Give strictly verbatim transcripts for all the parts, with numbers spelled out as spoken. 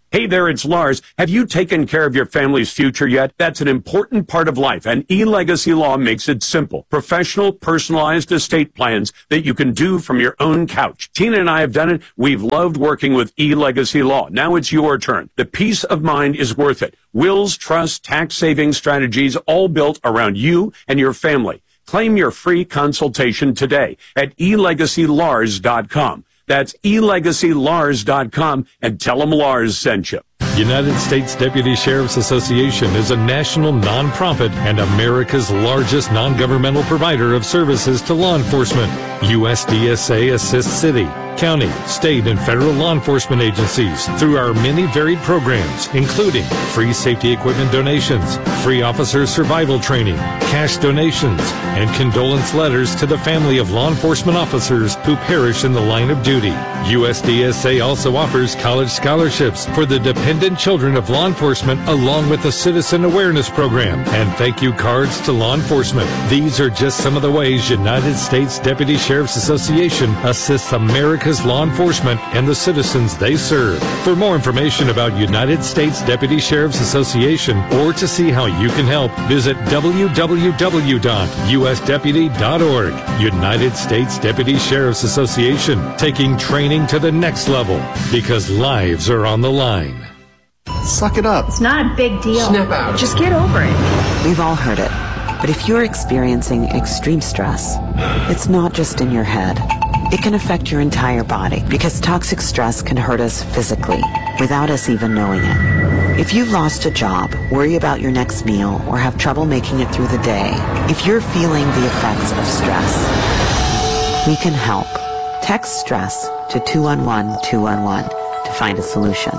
Hey there, it's Lars. Have you taken care of your family's future yet? That's an important part of life, and eLegacy Law makes it simple. Professional, personalized estate plans that you can do from your own couch. Tina and I have done it. We've loved working with eLegacy Law. Now it's your turn. The peace of mind is worth it. Wills, trusts, tax-saving strategies, all built around you and your family. Claim your free consultation today at e legacy lars dot com. That's e legacy lars dot com, and tell them Lars sent you. United States Deputy Sheriff's Association is a national nonprofit and America's largest non-governmental provider of services to law enforcement. U S D S A assists city, county, state, and federal law enforcement agencies through our many varied programs, including free safety equipment donations, free officer survival training, cash donations, and condolence letters to the family of law enforcement officers who perish in the line of duty. U S D S A also offers college scholarships for the dependent children of law enforcement, along with a citizen awareness program and thank you cards to law enforcement. These are just some of the ways United States Deputy Sheriff's Association assists America's law enforcement and the citizens they serve. For more information about United States Deputy Sheriff's Association or to see how you can help, visit w w w dot u s deputy dot org. United States Deputy Sheriff's Association, taking training to the next level because lives are on the line. Suck it up. It's not a big deal. Snap out. Just get over it. We've all heard it. But if you're experiencing extreme stress, it's not just in your head. It can affect your entire body because toxic stress can hurt us physically without us even knowing it. If you've lost a job, worry about your next meal, or have trouble making it through the day, if you're feeling the effects of stress, we can help. Text stress to two one one two one one to find a solution.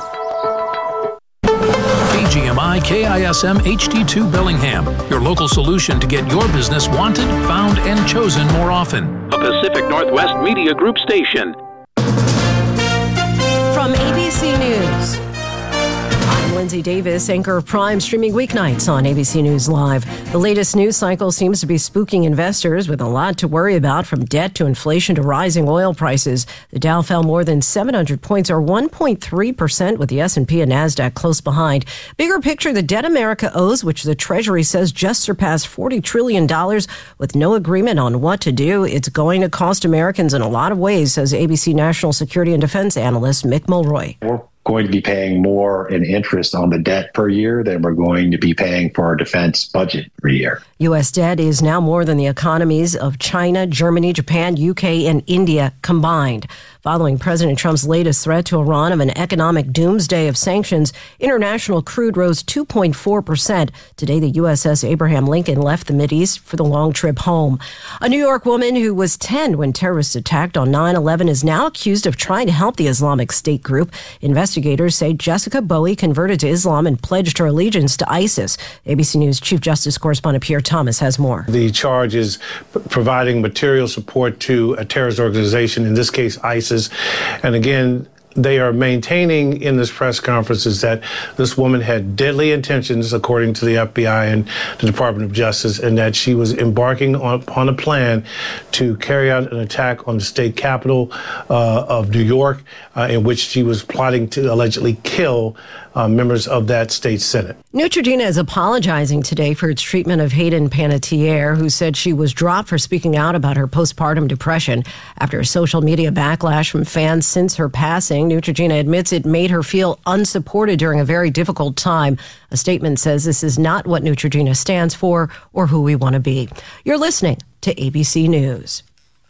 G M I K I S M H D two Bellingham, your local solution to get your business wanted, found, and chosen more often. A Pacific Northwest Media Group station. From A B C News, I'm Lindsay Davis, anchor of Prime, streaming weeknights on A B C News Live. The latest news cycle seems to be spooking investors with a lot to worry about, from debt to inflation to rising oil prices. The Dow fell more than seven hundred points, or one point three percent, with the S and P and NASDAQ close behind. Bigger picture, the debt America owes, which the Treasury says just surpassed forty trillion dollars, with no agreement on what to do. It's going to cost Americans in a lot of ways, says A B C national security and defense analyst Mick Mulroy. We're going to be paying more in interest on the debt per year than we're going to be paying for our defense budget per year. U S debt is now more than the economies of China, Germany, Japan, U K, and India combined. Following President Trump's latest threat to Iran of an economic doomsday of sanctions, international crude rose two point four percent. Today, the U S S Abraham Lincoln left the Mideast for the long trip home. A New York woman who was ten when terrorists attacked on nine eleven is now accused of trying to help the Islamic State group. Investigators say Jessica Bowie converted to Islam and pledged her allegiance to ISIS. A B C News Chief Justice Correspondent Pierre Thomas has more. The charge is p- providing material support to a terrorist organization, in this case ISIS. And again, they are maintaining in this press conference is that this woman had deadly intentions, according to the F B I and the Department of Justice, and that she was embarking on, on a plan to carry out an attack on the state capital uh, of New York, uh, in which she was plotting to allegedly kill uh, members of that state Senate. Neutrogena is apologizing today for its treatment of Hayden Panettiere, who said she was dropped for speaking out about her postpartum depression. After a social media backlash from fans since her passing, Neutrogena admits it made her feel unsupported during a very difficult time. A statement says this is not what Neutrogena stands for or who we want to be. You're listening to A B C News.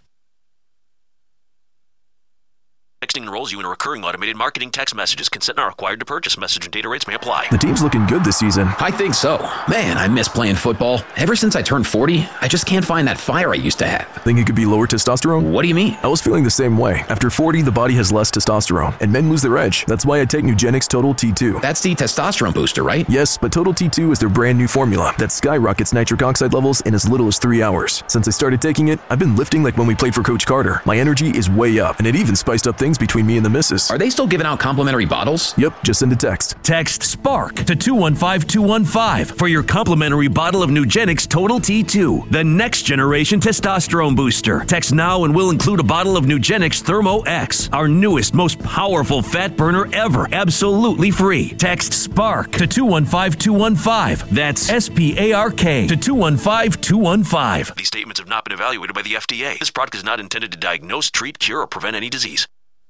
Texting enrolls you in a recurring automated marketing text messages. Consent not required to purchase. Message and data rates may apply. The team's looking good this season. I think so. Man, I miss playing football. Ever since I turned forty, I just can't find that fire I used to have. Think it could be lower testosterone? What do you mean? I was feeling the same way. After forty, the body has less testosterone, and men lose their edge. That's why I take Nugenix Total T two. That's the testosterone booster, right? Yes, but Total T two is their brand new formula that skyrockets nitric oxide levels in as little as three hours. Since I started taking it, I've been lifting like when we played for Coach Carter. My energy is way up, and it even spiced up things between me and the missus. Are they still giving out complimentary bottles? Yep, just send a text. Text SPARK to two one five two one five for your complimentary bottle of Nugenix Total T two, the next generation testosterone booster. Text now and we'll include a bottle of Nugenix Thermo X, our newest, most powerful fat burner ever, absolutely free. Text SPARK to two one five two one five. That's S P A R K to two one five two one five. These statements have not been evaluated by the F D A. This product is not intended to diagnose, treat, cure, or prevent any disease.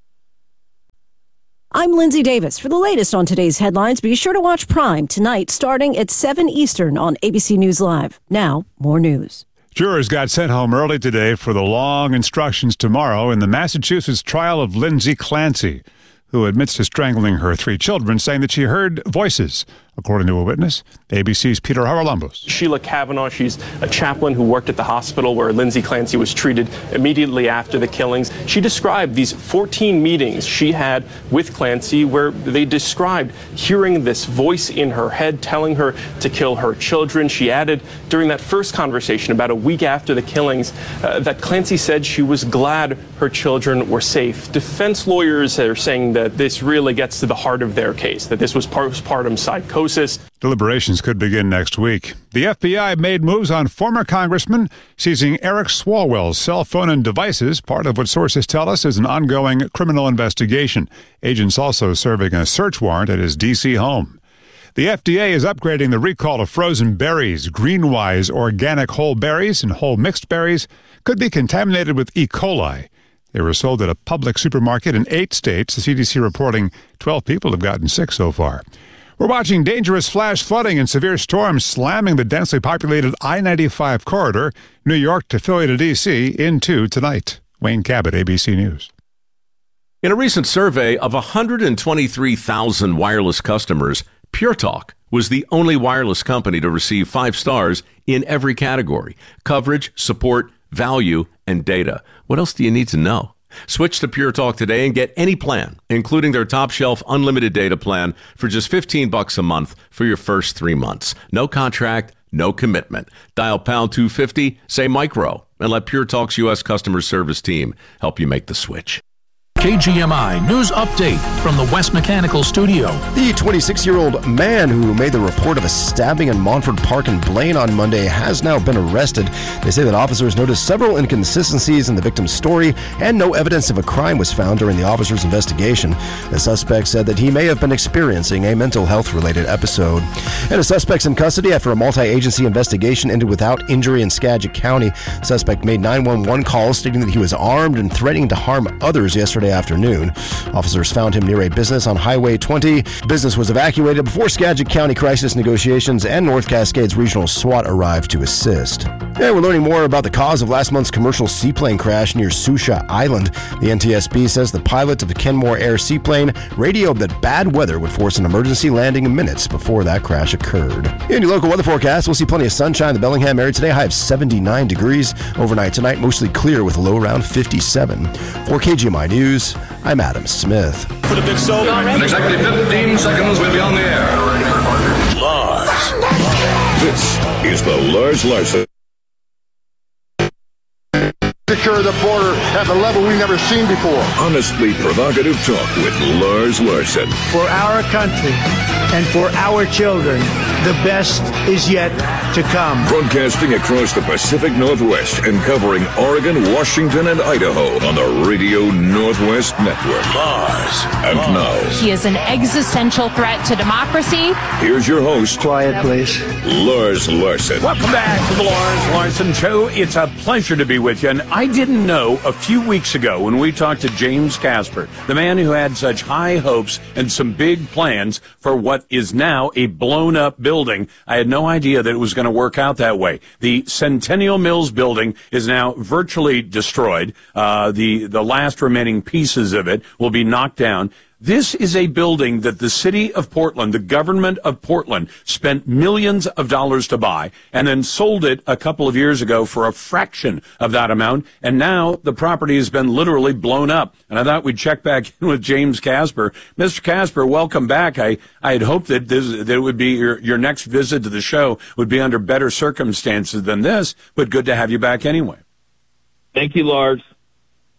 I'm Lindsay Davis. For the latest on today's headlines, be sure to watch Prime tonight starting at seven Eastern on A B C News Live. Now, more news. Jurors got sent home early today for the long instructions tomorrow in the Massachusetts trial of Lindsay Clancy, who admits to strangling her three children, saying that she heard voices. According to a witness, A B C's Peter Haralambos. Sheila Kavanaugh, she's a chaplain who worked at the hospital where Lindsay Clancy was treated immediately after the killings. She described these fourteen meetings she had with Clancy where they described hearing this voice in her head telling her to kill her children. She added during that first conversation about a week after the killings uh, that Clancy said she was glad her children were safe. Defense lawyers are saying that this really gets to the heart of their case, that this was postpartum psychosis. Deliberations could begin next week. The F B I made moves on former Congressman seizing Eric Swalwell's cell phone and devices, part of what sources tell us is an ongoing criminal investigation. Agents also serving a search warrant at his D C home. The F D A is upgrading the recall of frozen berries. Greenwise organic whole berries and whole mixed berries could be contaminated with E. coli. They were sold at a public supermarket in eight states. The C D C reporting twelve people have gotten sick so far. We're watching dangerous flash flooding and severe storms slamming the densely populated I ninety-five corridor, New York to Philly to D C, into tonight. Wayne Cabot, A B C News. In a recent survey of one hundred twenty-three thousand wireless customers, Pure Talk was the only wireless company to receive five stars in every category: coverage, support, value, and data. What else do you need to know? Switch to Pure Talk today and get any plan, including their top shelf unlimited data plan for just fifteen bucks a month for your first three months. No contract, no commitment. Dial pound two fifty, say micro, and let Pure Talk's U S customer service team help you make the switch. K G M I News Update from the West Mechanical Studio. The twenty-six-year-old man who made the report of a stabbing in Montford Park in Blaine on Monday has now been arrested. They say that officers noticed several inconsistencies in the victim's story and no evidence of a crime was found during the officer's investigation. The suspect said that he may have been experiencing a mental health-related episode. And a suspect's in custody after a multi-agency investigation ended without injury in Skagit County. The suspect made nine one one calls stating that he was armed and threatening to harm others yesterday afternoon. Officers found him near a business on Highway twenty. Business was evacuated before Skagit County crisis negotiations and North Cascades Regional SWAT arrived to assist. And we're learning more about the cause of last month's commercial seaplane crash near Susha Island. The N T S B says the pilot of the Kenmore Air seaplane radioed that bad weather would force an emergency landing minutes before that crash occurred. In your local weather forecast, we'll see plenty of sunshine in the Bellingham area today, high of seventy-nine degrees. Overnight tonight, mostly clear with a low around fifty-seven. For K G M I News, I'm Adam Smith. For the big soul. In exactly fifteen seconds, we'll be on the air. Lars. This is the Lars Larson. Secure the border at a level we've never seen before. Honestly provocative talk with Lars Larson. For our country and for our children, the best is yet to come. Broadcasting across the Pacific Northwest and covering Oregon, Washington, and Idaho on the Radio Northwest Network. Lars. And now. He is an existential threat to democracy. Here's your host. Quiet, please. Lars Larson. Welcome back to the Lars Larson Show. It's a pleasure to be with you. And I didn't know a few weeks ago when we talked to James Casper, the man who had such high hopes and some big plans for what is now a blown-up building. I had no idea that it was going to work out that way. The Centennial Mills building is now virtually destroyed. Uh, the, the last remaining pieces of it will be knocked down. This is a building that the city of Portland, the government of Portland, spent millions of dollars to buy and then sold it a couple of years ago for a fraction of that amount. And now the property has been literally blown up. And I thought we'd check back in with James Casper. Mister Casper, welcome back. I, I had hoped that this, that it would be your, your next visit to the show would be under better circumstances than this, but good to have you back anyway. Thank you, Lars.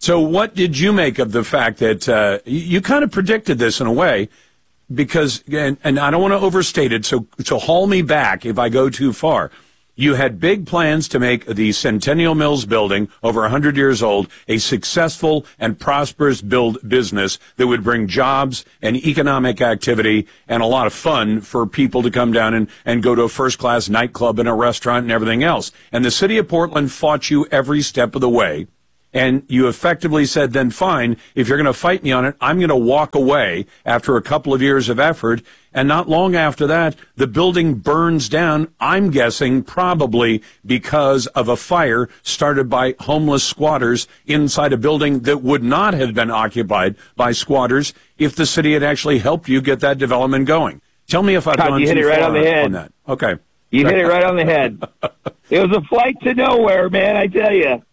So what did you make of the fact that uh, you, you kind of predicted this in a way? Because, and, and I don't want to overstate it, so, so haul me back if I go too far. You had big plans to make the Centennial Mills building, over one hundred years old, a successful and prosperous build business that would bring jobs and economic activity and a lot of fun for people to come down and, and go to a first-class nightclub and a restaurant and everything else. And the city of Portland fought you every step of the way. And you effectively said, then fine, if you're going to fight me on it, I'm going to walk away after a couple of years of effort. And not long after that, the building burns down, I'm guessing probably because of a fire started by homeless squatters inside a building that would not have been occupied by squatters if the city had actually helped you get that development going. Tell me if I've God, gone you too hit it right far on the head. on that. Okay. You hit it right on the head. It was a flight to nowhere, man, I tell you.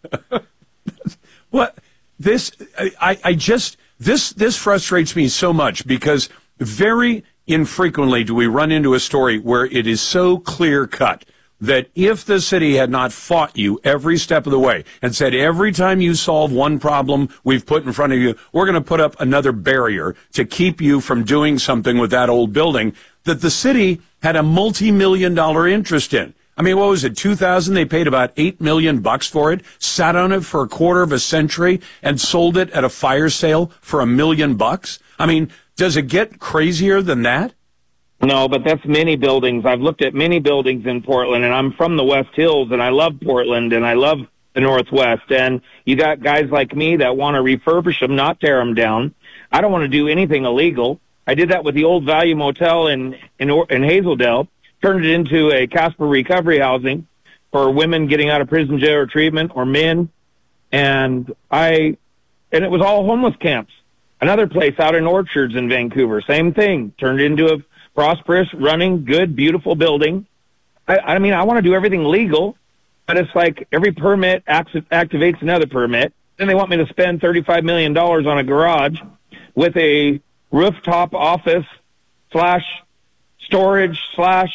What this I, I just this this frustrates me so much because very infrequently do we run into a story where it is so clear cut that if the city had not fought you every step of the way and said every time you solve one problem we've put in front of you, we're going to put up another barrier to keep you from doing something with that old building that the city had a multi-million dollar interest in. I mean, what was it, two thousand? They paid about eight million bucks for it, sat on it for a quarter of a century, and sold it at a fire sale for a million bucks? I mean, does it get crazier than that? No, but that's many buildings. I've looked at many buildings in Portland, and I'm from the West Hills, and I love Portland, and I love the Northwest. And you got guys like me that want to refurbish them, not tear them down. I don't want to do anything illegal. I did that with the old Value Motel in, in, in Hazeldale. Turned it into a Casper recovery housing for women getting out of prison, jail, or treatment, or men. And I, and it was all homeless camps. Another place out in Orchards in Vancouver, same thing. Turned it into a prosperous, running, good, beautiful building. I, I mean, I want to do everything legal, but it's like every permit act- activates another permit. Then they want me to spend thirty-five million dollars on a garage with a rooftop office slash storage slash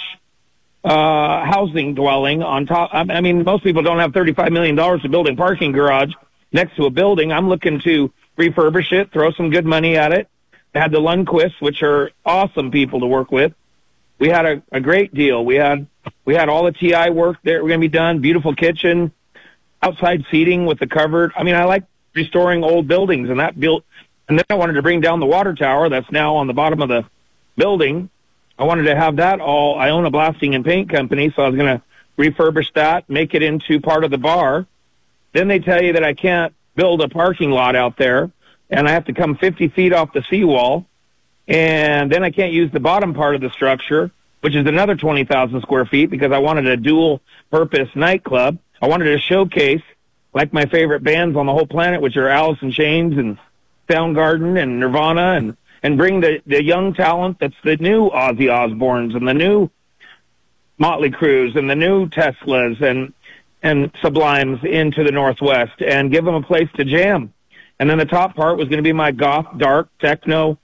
uh, housing dwelling on top. I mean, most people don't have thirty-five million dollars to build a parking garage next to a building. I'm looking to refurbish it, throw some good money at it. I had the Lundquists, which are awesome people to work with. We had a, a great deal. We had we had all the T I work that were going to be done, beautiful kitchen, outside seating with the covered. I mean, I like restoring old buildings, and that built. And then I wanted to bring down the water tower that's now on the bottom of the building. I wanted to have that all. I own a blasting and paint company, so I was going to refurbish that, make it into part of the bar. Then they tell you that I can't build a parking lot out there, and I have to come fifty feet off the seawall. And then I can't use the bottom part of the structure, which is another twenty thousand square feet, because I wanted a dual-purpose nightclub. I wanted to showcase, like my favorite bands on the whole planet, which are Alice in Chains and Soundgarden and Nirvana, and and bring the, the young talent that's the new Ozzy Osbournes and the new Motley Crues and the new Teslas and and Sublimes into the Northwest and give them a place to jam. And then the top part was going to be my goth, dark, techno.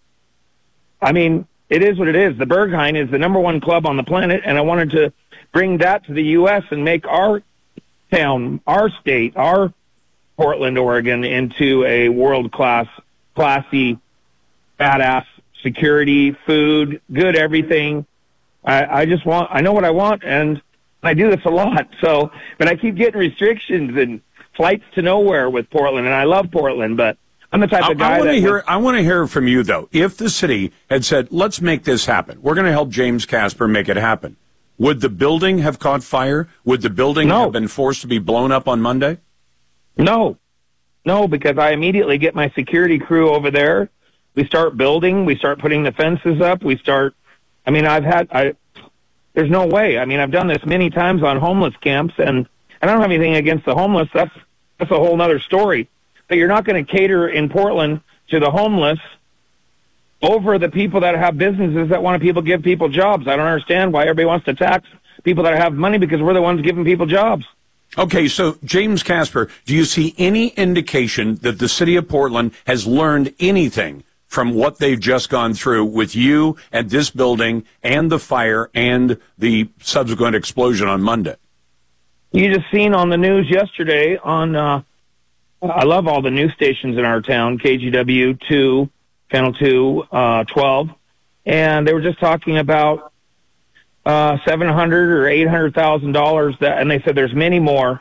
I mean, it is what it is. The Berghain is the number one club on the planet, and I wanted to bring that to the U S and make our town, our state, our Portland, Oregon, into a world-class, classy, badass security, food, good everything. I, I just want, I know what I want, and I do this a lot. So, but I keep getting restrictions and flights to nowhere with Portland, and I love Portland, but I'm the type I, of guy I want that to hear. would, I want to hear from you, though. If the city had said, "Let's make this happen. We're going to help James Casper make it happen," would the building have caught fire? Would the building No. have been forced to be blown up on Monday? No, no, because I immediately get my security crew over there. We start building. We start putting the fences up. We start. I mean, I've had. I. There's no way. I mean, I've done this many times on homeless camps, and I don't have anything against the homeless. That's that's a whole other story. But you're not going to cater in Portland to the homeless over the people that have businesses that want to people give people jobs. I don't understand why everybody wants to tax people that have money, because we're the ones giving people jobs. Okay, so James Casper, do you see any indication that the city of Portland has learned anything from what they've just gone through with you and this building and the fire and the subsequent explosion on Monday? You just seen on the news yesterday on uh, I love all the news stations in our town, K G W two, Channel two, uh, twelve, and they were just talking about uh, seven hundred or eight hundred thousand dollars that, and they said there's many more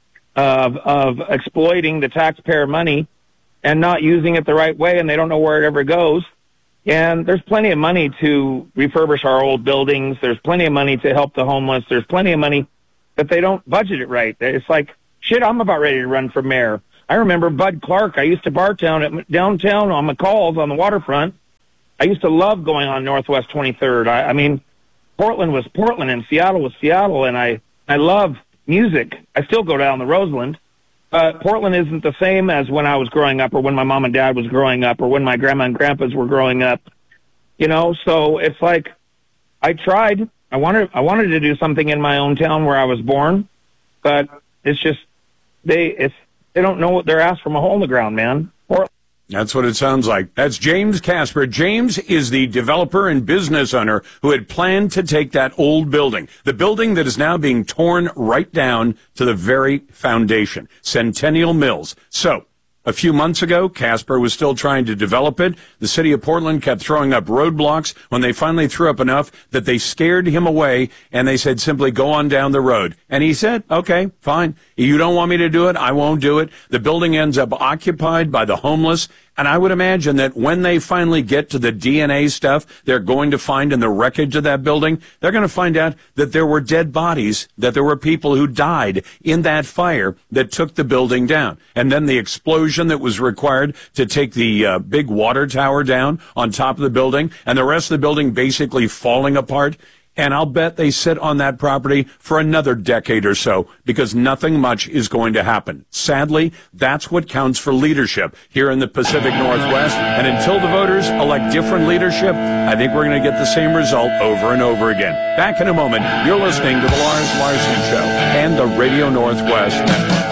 of of exploiting the taxpayer money and not using it the right way, and they don't know where it ever goes. And there's plenty of money to refurbish our old buildings. There's plenty of money to help the homeless. There's plenty of money, but they don't budget it right. It's like, shit, I'm about ready to run for mayor. I remember Bud Clark. I used to bar town at downtown on McCall's on the waterfront. I used to love going on Northwest twenty-third. I, I mean, Portland was Portland and Seattle was Seattle, and I, I love music. I still go down the Roseland. But Portland isn't the same as when I was growing up or when my mom and dad was growing up or when my grandma and grandpas were growing up. You know, so it's like I tried. I wanted I wanted to do something in my own town where I was born, but it's just they it's they don't know what they're asked from a hole in the ground, man. Portland. That's what it sounds like. That's James Casper. James is the developer and business owner who had planned to take that old building, the building that is now being torn right down to the very foundation, Centennial Mills. So, a few months ago, Casper was still trying to develop it. The city of Portland kept throwing up roadblocks when they finally threw up enough that they scared him away, and they said simply go on down the road. And he said, okay, fine. You don't want me to do it? I won't do it. The building ends up occupied by the homeless. And I would imagine that when they finally get to the D N A stuff they're going to find in the wreckage of that building, they're going to find out that there were dead bodies, that there were people who died in that fire that took the building down. And then the explosion that was required to take the uh, big water tower down on top of the building, and the rest of the building basically falling apart. And I'll bet they sit on that property for another decade or so because nothing much is going to happen. Sadly, that's what counts for leadership here in the Pacific Northwest. And until the voters elect different leadership, I think we're going to get the same result over and over again. Back in a moment, you're listening to the Lars Larson Show and the Radio Northwest Network.